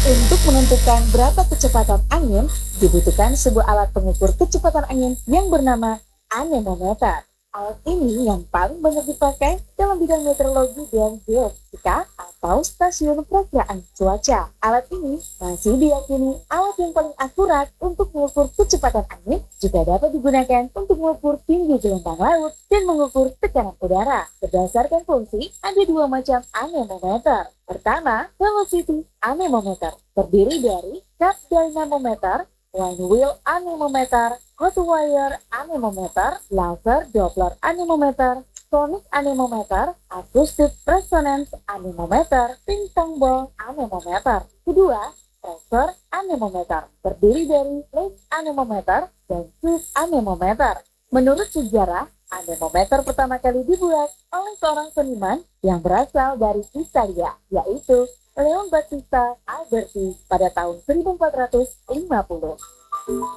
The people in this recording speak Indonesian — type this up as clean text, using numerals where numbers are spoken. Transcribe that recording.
Untuk menentukan berapa kecepatan angin, dibutuhkan sebuah alat pengukur kecepatan angin yang bernama anemometer. Alat ini yang paling banyak dipakai dalam bidang meteorologi dan geofisika atau stasiun perakiraan cuaca. Alat ini masih diyakini alat yang paling akurat untuk mengukur kecepatan angin, juga dapat digunakan untuk mengukur tinggi gelombang laut dan mengukur tekanan udara. Berdasarkan fungsi, ada dua macam anemometer. Pertama, velocity anemometer, terdiri dari cut dynamometer, line wheel anemometer, hot wire anemometer, laser Doppler anemometer, sonic anemometer, acoustic resonance anemometer, ping-pong ball anemometer. Kedua, pressure anemometer, terdiri dari plate anemometer dan tube anemometer. Menurut sejarah, anemometer pertama kali dibuat oleh seorang seniman yang berasal dari Italia, yaitu Leon Battista Alberti pada tahun 1450.